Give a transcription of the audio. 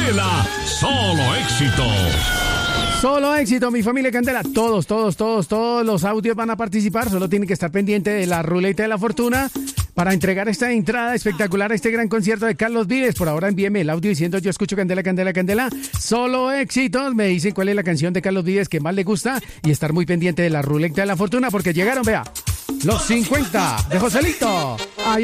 Candela, solo éxitos. Solo éxito, mi familia Candela. Todos los audios van a participar. Solo tienen que estar pendientes de la ruleta de la fortuna para entregar esta entrada espectacular a este gran concierto de Carlos Vives. Por ahora envíeme el audio diciendo yo escucho Candela, Candela, Candela. Solo éxitos. Me dicen cuál es la canción de Carlos Vives que más le gusta y estar muy pendiente de la ruleta de la fortuna porque llegaron, vea, los 50 de Joselito. Ahí